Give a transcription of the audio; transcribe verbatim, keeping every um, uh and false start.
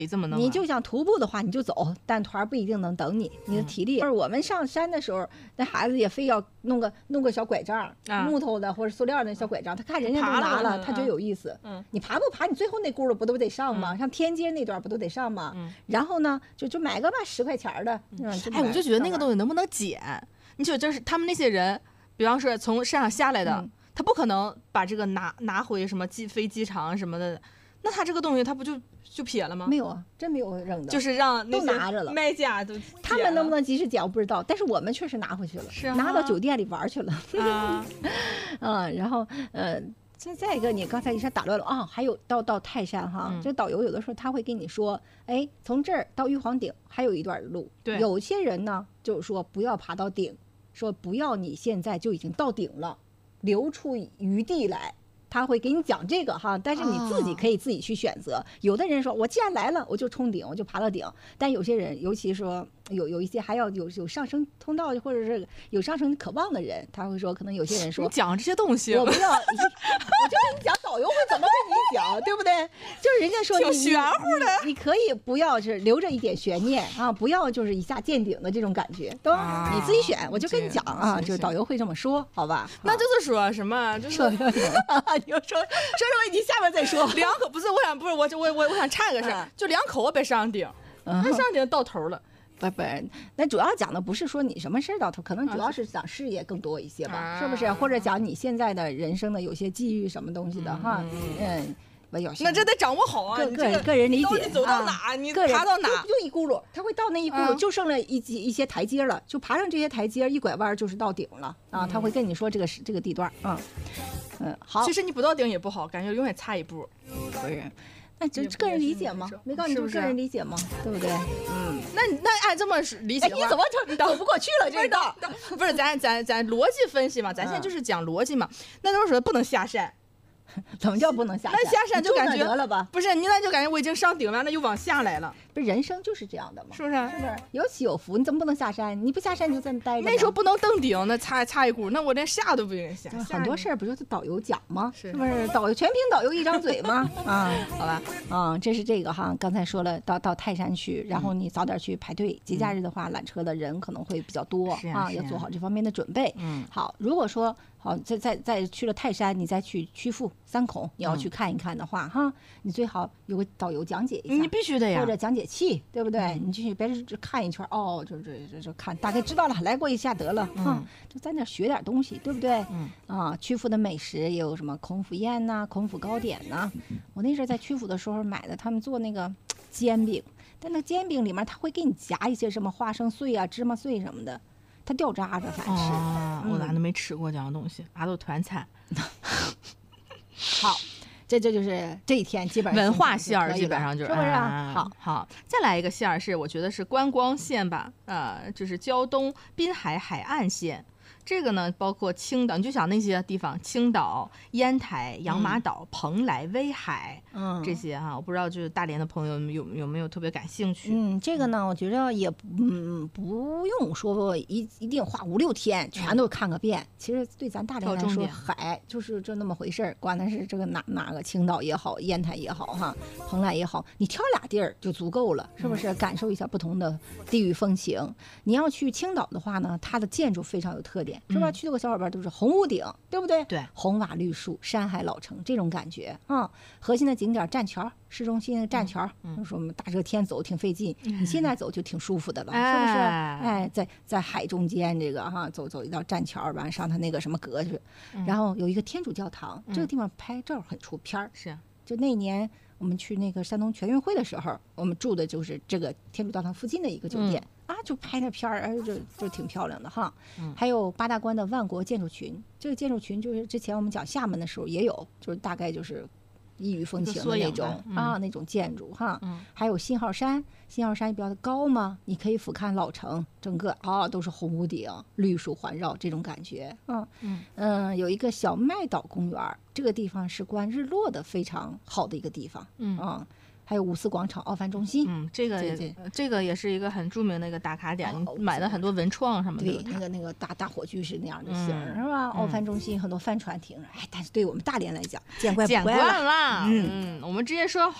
这么弄、啊？ 你就想徒步的话，你就走，但团不一定能等你，你的体力。嗯、我们上山的时候，那孩子也非要弄个弄个小拐杖，啊、木头的或者塑料的小拐杖，他看人家都拿了，他觉得有意思。嗯，你爬不爬？你最后那轱辘不都得上吗？嗯、像天阶那段不都得上吗？嗯、然后呢，就就买个吧，十块钱的。嗯， 哎，我就觉得那个东西能不能减？你觉得就是他们那些人，比方说从山上下来的，嗯、他不可能把这个拿拿回什么机飞机场什么的。那他这个东西他不就就撇了吗？ 没有啊，真没有扔的， 就是让都拿着了。 卖家都他们能不能及时捡我不知道，但是我们确实拿回去了， 是、啊、 拿到酒店里玩去了。 啊， 嗯，然后呃，再再一个，你刚才一下打乱了啊，还有到到泰山哈，嗯、这导游有的时候他会跟你说，哎，从这儿到玉皇顶还有一段路。 对， 有些人呢就是说不要爬到顶，说不要你现在就已经到顶了，留出余地来。他会给你讲这个哈，但是你自己可以自己去选择。哦、有的人说，我既然来了，我就冲顶，我就爬到顶。但有些人，尤其说有有一些还要有有上升通道，或者是有上升渴望的人，他会说，可能有些人说， 你讲这些东西， 我不要，我就跟你讲，导游会怎么跟你讲，对不对？就是人家说你玄乎的你，你可以不要是留着一点悬念啊，不要就是一下见顶的这种感觉，都、啊、你自己选。我就跟你讲啊，就是导游会这么说，好吧？ 那就是说什么，就是。 你说说什么？你下面再说。 两口不是，我想不是我我我我想插个事儿，就两口我别上顶，那、嗯、上顶到头了。 不不，那主要讲的不是说你什么事儿到头，可能主要是讲事业更多一些吧，啊、是不是？或者讲你现在的人生的有些际遇什么东西的、嗯、哈，嗯。 那这得掌握好啊！ 个个人个人理解， 你走到哪，啊、你爬到哪， 就就一轱辘，他会到那一轱辘，嗯、就剩了一一些台阶了，就爬上这些台阶，一拐弯就是到顶了啊！他会跟你说这个是这个地段，嗯嗯，好。 其实你不到顶也不好，感觉永远差一步。 不是，那就个人理解吗？没告诉你就是个人理解吗？对不对？嗯， 那那按这么理解的话， 哎，你怎么就走不过去了？这个不是咱咱咱逻辑分析嘛？咱现在就是讲逻辑嘛。那都是说不能下山。 怎么叫不能下山？ 那下山就感觉得了吧？ 不是你那就感觉我已经上顶了，那又往下来了。 不是人生就是这样的吗？ 是不是？ 是不是有起有伏？你怎么不能下山？你不下山你就在那待着。 那时候不能登顶，那差差一股，那我连下都不愿意下。 很多事儿不就是导游讲吗？ 是, 是不是？导游全凭导游一张嘴吗？啊，好吧，啊、嗯，这是这个哈。刚才说了，到到泰山去，然后你早点去排队。节假日的话，缆车的人可能会比较多、 嗯、啊, 啊，要做好这方面的准备。 嗯， 好，如果说好，再再再去了泰山，你再去曲阜、三孔，你要去看一看的话，嗯、哈，你最好有个导游讲解一下， 你必须的呀， 或者讲解器，对不对？嗯、你去别人看一圈，哦，就这这这看，大概知道了，来过一下得了，嗯，啊、就在那学点东西，对不对？ 嗯啊，曲阜的美食也有什么孔府宴呐、啊、孔府糕点呐、啊。我那阵在曲阜的时候买的，他们做那个煎饼，但那煎饼里面他会给你夹一些什么花生碎啊、芝麻碎什么的。它掉渣子，反吃。 哦，我咋都没吃过这样的东西，俺都团餐。 好，这这就是这一天基本上文化线儿，基本上就是是不是、啊啊？ 好， 好，再来一个线儿是，我觉得是观光线吧，呃，就是胶东滨海海岸线。这个呢，包括青岛，你就想那些地方，青岛、烟台、养马岛、嗯、蓬莱、威海， 嗯， 这些哈，我不知道就是大连的朋友有有没有特别感兴趣？ 嗯，这个呢，我觉得也嗯不用说一一定花五六天全都看个遍。嗯、其实对咱大连来说，海就是就那么回事儿，管它是这个哪哪个青岛也好，烟台也好哈，蓬莱也好，你挑俩地儿就足够了，是不是？嗯、感受一下不同的地域风情。你要去青岛的话呢，它的建筑非常有特点。是吧？去的个小伙伴都是红屋顶，对不对？ 对， 红瓦绿树，山海老城这种感觉啊、嗯。核心的景点栈桥，市中心的栈桥，嗯，说我们大热天走挺费劲，嗯、你现在走就挺舒服的了， 哎、 是不是？哎，在在海中间这个哈，走走一道栈桥，完上它那个什么阁去，嗯、然后有一个天主教堂，嗯、这个地方拍照很出片儿。 是， 就那年我们去那个山东全运会的时候，我们住的就是这个天主教堂附近的一个酒店。嗯啊，就拍那片儿，哎，就就挺漂亮的哈。 嗯， 还有八大关的万国建筑群，这个建筑群就是之前我们讲厦门的时候也有，就是大概就是异域风情的那种、嗯、啊，那种建筑哈。 嗯， 还有信号山，信号山比较高嘛，你可以俯瞰老城，整个啊都是红屋顶，绿树环绕这种感觉。嗯嗯嗯，有一个小麦岛公园，这个地方是观日落的非常好的一个地方。 嗯啊。还有五四广场、奥帆中心， 嗯，这个也这个也是一个很著名的一个打卡点，哦、你买的很多文创什么的， 对，那个那个大大火炬是那样的形、嗯，是吧？ 嗯、 奥帆中心很多帆船停着，哎，但是对我们大连来讲，见怪不见惯了。 了，嗯嗯，我们直接说